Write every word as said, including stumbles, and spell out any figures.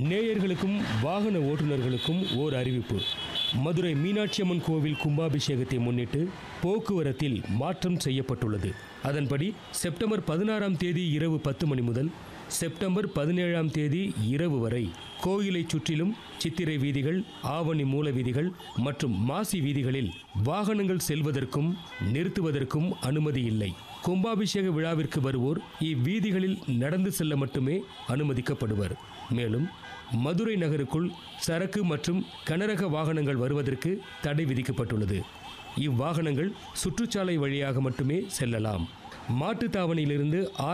நேயர்களுக்கும் வாகன ஓட்டுநர்களுக்கும் ஓர் அறிவிப்பு. மதுரை மீனாட்சி அம்மன் கோவில் கும்பாபிஷேகத்தை முன்னிட்டு போக்குவரத்தில் மாற்றம் செய்யப்பட்டுள்ளது. அதன்படி செப்டம்பர் பதினாறாம் தேதி இரவு பத்து மணி முதல் செப்டம்பர் பதினேழாம் தேதி இரவு வரை கோயிலை சுற்றிலும் சித்திரை வீதிகள், ஆவணி மூல வீதிகள் மற்றும் மாசி வீதிகளில் வாகனங்கள் செல்வதற்கும் நிறுத்துவதற்கும் அனுமதி இல்லை. கும்பாபிஷேக விழாவிற்கு வருவோர் இவ்வீதிகளில் நடந்து செல்ல மட்டுமே அனுமதிக்கப்படுவர். மேலும் மதுரை நகருக்குள் சரக்கு மற்றும் கனரக வாகனங்கள் வருவதற்கு தடை விதிக்கப்பட்டுள்ளது. இவ்வாகனங்கள் சுற்றுச்சாலை வழியாக மட்டுமே செல்லலாம். மாட்டுத்தாவணியிலிருந்து